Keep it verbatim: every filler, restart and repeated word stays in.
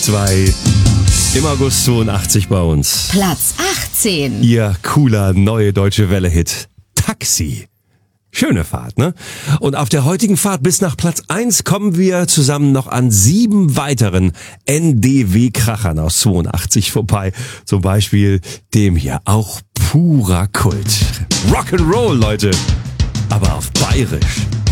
zwei. Im August zweiundachtzig bei uns. Platz achtzehn. Ihr cooler neue deutsche Welle-Hit. Taxi. Schöne Fahrt, ne? Und auf der heutigen Fahrt bis nach Platz eins kommen wir zusammen noch an sieben weiteren N D W-Krachern aus zweiundachtzig vorbei. Zum Beispiel dem hier, auch purer Kult. Rock'n'Roll, Leute. Aber auf Bayerisch.